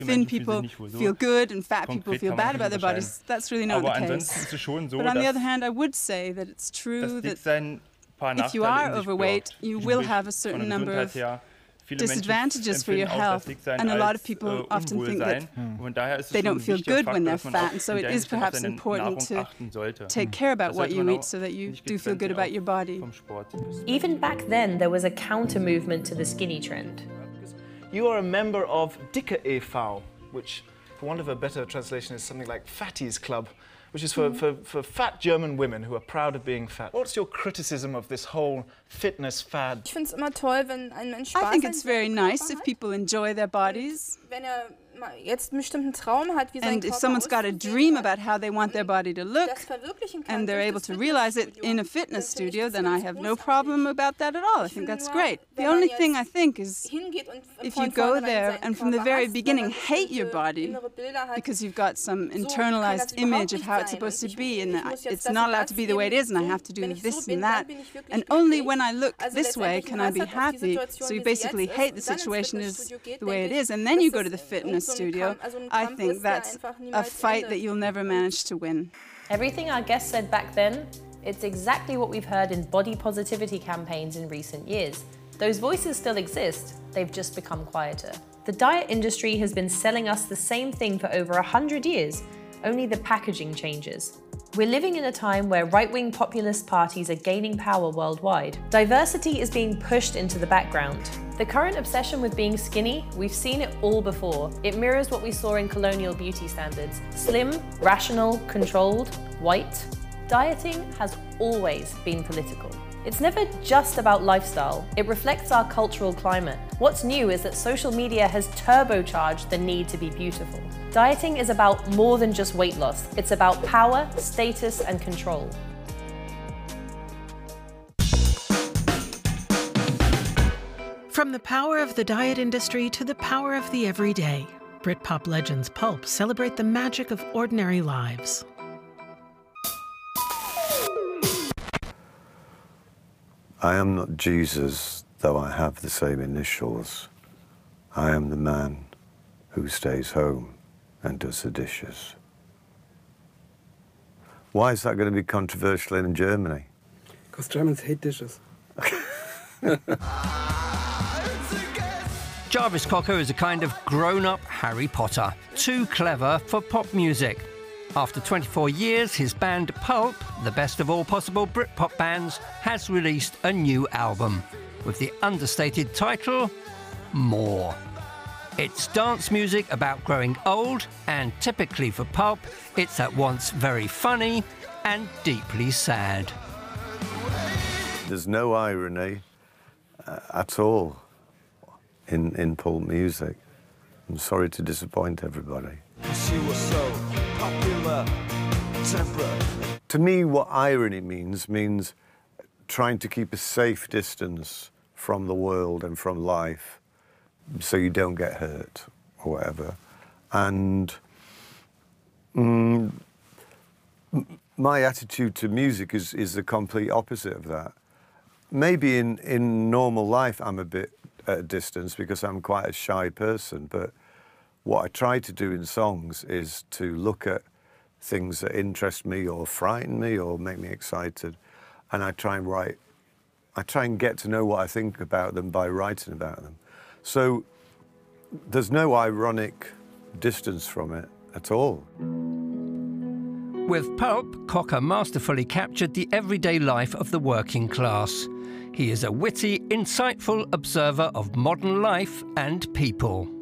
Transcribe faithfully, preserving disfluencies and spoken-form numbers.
thin people feel good and fat people feel bad about their bodies. That's really not the case. But on the other hand, I would say that it's true that if you are overweight, you will have a certain number of disadvantages for your health, and a lot of people often think that they don't feel good when they're fat, and so it is perhaps important to take care about what you eat so that you do feel good about your body. Even back then, there was a counter-movement to the skinny trend. You are a member of Dicke e V, which, for want of a better translation, is something like Fatties Club, which is for, mm. for, for fat German women who are proud of being fat. What's your criticism of this whole fitness fad? I think it's very nice if people enjoy their bodies. And if someone's got a dream about how they want their body to look, and they're able to realize it in a fitness studio, then I have no problem about that at all. I think that's great. The only thing I think is if you go there and from the very beginning hate your body because you've got some internalized image of how it's supposed to be, and it's not allowed to be the way it is, and I have to do this and that, and only when I look this way can I be happy. So you basically hate the situation is the way it is, and then you go to the fitness studio. I think that's a fight that you'll never manage to win. Everything our guest said back then, it's exactly what we've heard in body positivity campaigns in recent years. Those voices still exist, they've just become quieter. The diet industry has been selling us the same thing for over a hundred years, only the packaging changes. We're living in a time where right-wing populist parties are gaining power worldwide. Diversity is being pushed into the background. The current obsession with being skinny, we've seen it all before. It mirrors what we saw in colonial beauty standards. Slim, rational, controlled, white. Dieting has always been political. It's never just about lifestyle. It reflects our cultural climate. What's new is that social media has turbocharged the need to be beautiful. Dieting is about more than just weight loss. It's about power, status, and control. From the power of the diet industry to the power of the everyday, Britpop legends Pulp celebrate the magic of ordinary lives. I am not Jesus, though I have the same initials. I am the man who stays home and does the dishes. Why is that going to be controversial in Germany? Because Germans hate dishes. Jarvis Cocker is a kind of grown-up Harry Potter, too clever for pop music. After twenty-four years, his band Pulp, the best of all possible Britpop bands, has released a new album with the understated title, More. It's dance music about growing old, and typically for Pulp, it's at once very funny and deeply sad. There's no irony uh, at all in, in Pulp music. I'm sorry to disappoint everybody. She was so popular, temper. To me, what irony means, means trying to keep a safe distance from the world and from life so you don't get hurt or whatever. And mm, my attitude to music is, is the complete opposite of that. Maybe in, in normal life I'm a bit at a distance because I'm quite a shy person, but what I try to do in songs is to look at things that interest me or frighten me or make me excited, and I try and write, I try and get to know what I think about them by writing about them. So there's no ironic distance from it at all. With Pulp, Cocker masterfully captured the everyday life of the working class. He is a witty, insightful observer of modern life and people.